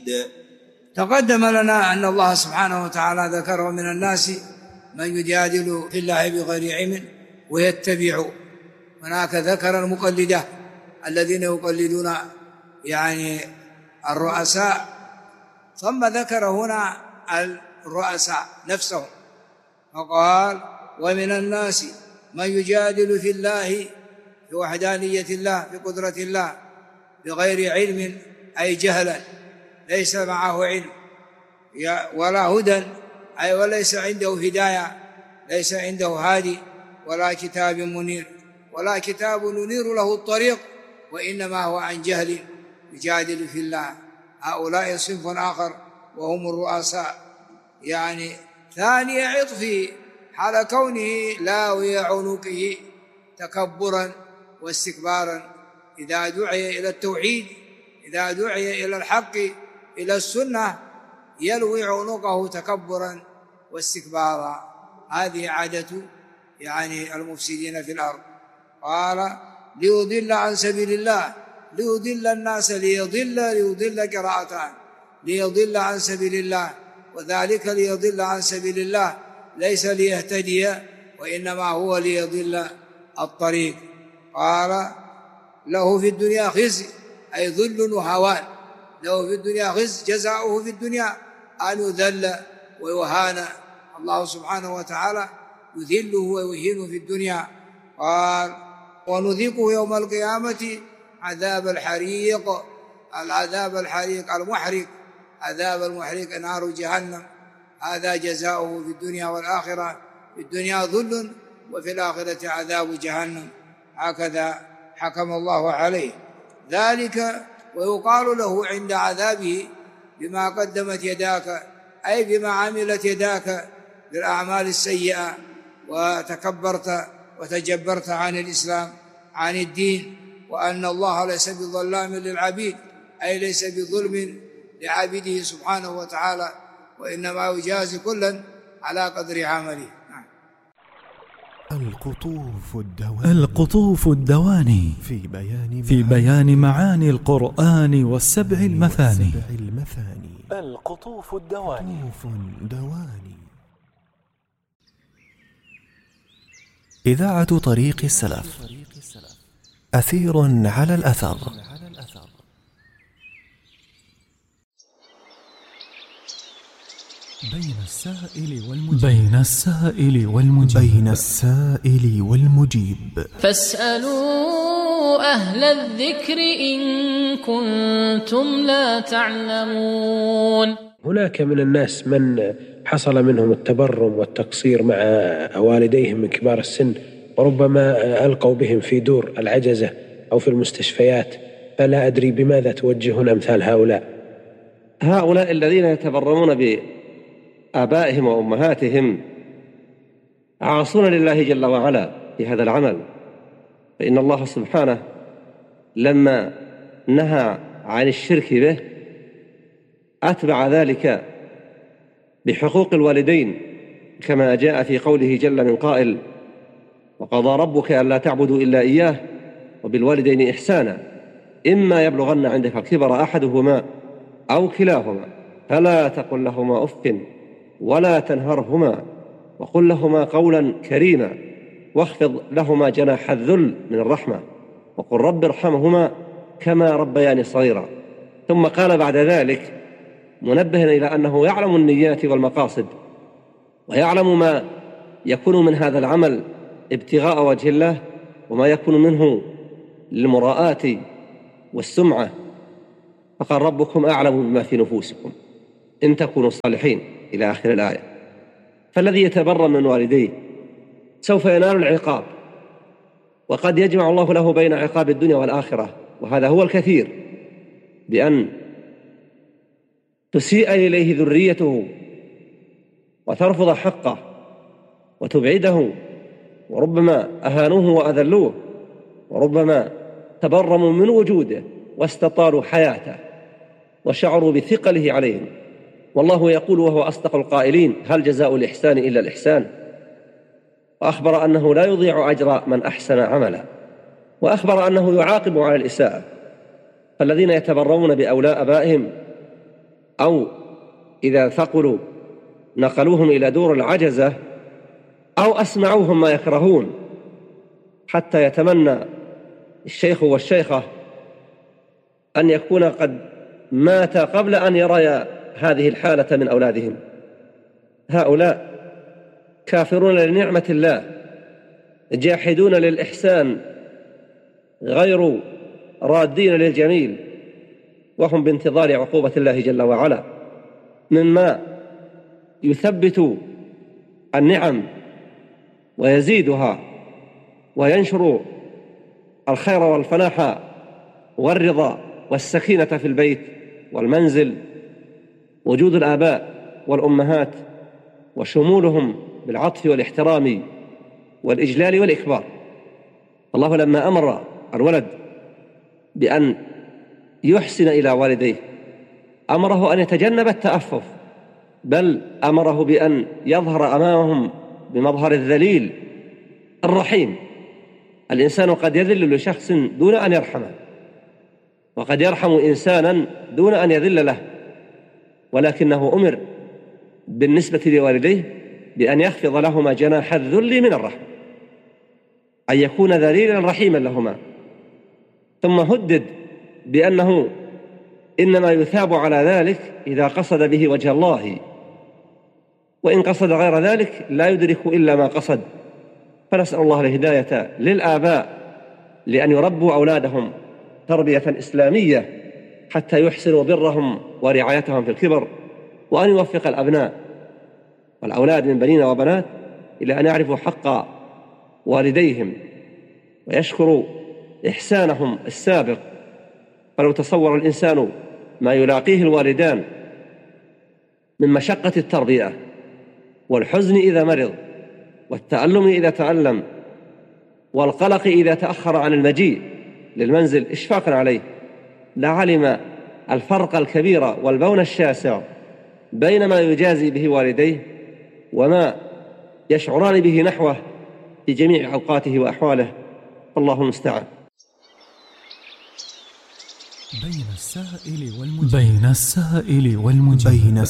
تقدم لنا أن الله سبحانه وتعالى ذكر من الناس من يجادل في الله بغير علم ويتبع. هناك ذكر المقلدة الذين يقلدون يعني الرؤساء، ثم ذكر هنا الرؤساء نفسهم فقال ومن الناس من يجادل في الله في وحدانية الله في قدرة الله بغير علم أي جهلا، ليس معه علم ولا هدى أي وليس عنده هداية، ليس عنده هادي ولا كتاب منير ولا كتاب ينير له الطريق، وإنما هو عن جهل يجادل في الله. هؤلاء صنف آخر وهم الرؤساء، يعني ثاني عطفه حال كونه لاوي عنقه تكبرا واستكبارا. إذا دعي إلى التوحيد، إذا دعي إلى الحق إلى السنة يلوي عنقه تكبرا واستكبارا. هذه عادة يعني المفسدين في الأرض. قال ليضل عن سبيل الله، ليضل الناس، ليضل قراءتان، ليضل عن سبيل الله، وذلك ليضل عن سبيل الله ليس ليهتدي وإنما هو ليضل الطريق. قال له في الدنيا خزي أي ذل وهوان، له في الدنيا خزي جزاؤه في الدنيا أن يذل ويهان. الله سبحانه وتعالى يذله ويهينه في الدنيا. قال ونذيقه يوم القيامة عذاب الحريق، العذاب الحريق المحرق، عذاب المحرق نار جهنم، هذا جزاؤه في الدنيا والآخرة، في الدنيا ذل وفي الآخرة عذاب جهنم، هكذا حكم الله عليه. ذلك ويقال له عند عذابه بما قدمت يداك أي بما عملت يداك بالأعمال السيئة، وتكبرت وتجبرت عن الإسلام عن الدين، وأن الله ليس بظلام للعبيد أي ليس بظلم لعبيده سبحانه وتعالى، وإنما يجازي كلا على قدر عمله. القطوف الدواني في بيان معاني القرآن والسبع المثاني. القطوف الدواني. إذاعة طريق السلف، أثير على الأثر. بين السائل والمجيب. فاسألوا أهل الذكر إن كنتم لا تعلمون. هناك من الناس من حصل منهم التبرم والتقصير مع والديهم من كبار السن، وربما ألقوا بهم في دور العجزة أو في المستشفيات، فلا أدري بماذا توجهون أمثال هؤلاء الذين يتبرمون بآبائهم وأمهاتهم عاصون لله جل وعلا في هذا العمل، فإن الله سبحانه لما نهى عن الشرك به أتبع ذلك بحقوق الوالدين، كما جاء في قوله جل من قائل وقضى ربك ألا تعبدوا إلا إياه وبالوالدين إحسانا إما يبلغن عندك الكبر أحدهما أو كلاهما فلا تقل لهما أف ولا تنهرهما وقل لهما قولا كريما واخفض لهما جناح الذل من الرحمة وقل رب ارحمهما كما ربياني صغيرا. ثم قال بعد ذلك منبها إلى أنه يعلم النيات والمقاصد ويعلم ما يكون من هذا العمل ابتغاء وجه الله وما يكون منه للمراءة والسمعة، فقال ربكم أعلم بما في نفوسكم إن تكونوا صالحين إلى آخر الآية. فالذي يتبرم من والديه سوف ينال العقاب، وقد يجمع الله له بين عقاب الدنيا والآخرة، وهذا هو الكثير، بأن تسيء إليه ذريته وترفض حقه وتبعده، وربما أهانوه وأذلوه، وربما تبرموا من وجوده واستطالوا حياته وشعروا بثقله عليهم. والله يقول وهو أصدق القائلين هل جزاء الإحسان إلا الإحسان، وأخبر أنه لا يضيع أجر من أحسن عملا، وأخبر أنه يعاقب على الإساءة. فالذين يتبرمون بأولاء آبائهم أو إذا ثقلوا نقلوهم إلى دور العجزة أو أسمعوهم ما يكرهون، حتى يتمنى الشيخ والشيخة أن يكون قد مات قبل أن يرى هذه الحالة من أولادهم. هؤلاء كافرون لنعمة الله، جاحدون للإحسان، غير رادين للجميل، وهم بانتظار عقوبة الله جل وعلا. مما يثبت النعم ويزيدها وينشر الخير والفلاح والرضا والسكينة في البيت والمنزل وجود الآباء والأمهات وشمولهم بالعطف والاحترام والإجلال والإكبار. الله لما أمر الولد بأن يحسن إلى والديه أمره أن يتجنب التأفف، بل أمره بأن يظهر أمامهم بمظهر الذليل الرحيم. الإنسان قد يذل لشخص دون أن يرحمه، وقد يرحم إنسانا دون أن يذل له، ولكنه أمر بالنسبة لوالديه بأن يخفض لهما جناح الذل من الرحمة، أن يكون ذليلا رحيما لهما. ثم هدد بأنه إنما يثاب على ذلك إذا قصد به وجه الله، وإن قصد غير ذلك لا يدرك إلا ما قصد. فنسأل الله الهداية للآباء لأن يربوا أولادهم تربية إسلامية حتى يحسنوا برهم ورعايتهم في الكبر، وأن يوفق الأبناء والأولاد من بنين وبنات إلى أن يعرفوا حق والديهم ويشكروا إحسانهم السابق. فلو تصور الإنسان ما يلاقيه الوالدان من مشقة التربية والحزن إذا مرض والتألم إذا تألم والقلق إذا تأخر عن المجيء للمنزل إشفاقا عليه، لعلم الفرق الكبير والبون الشاسع بين ما يجازي به والديه وما يشعران به نحوه في جميع أوقاته وأحواله. الله المستعان. بين السائل والمجيب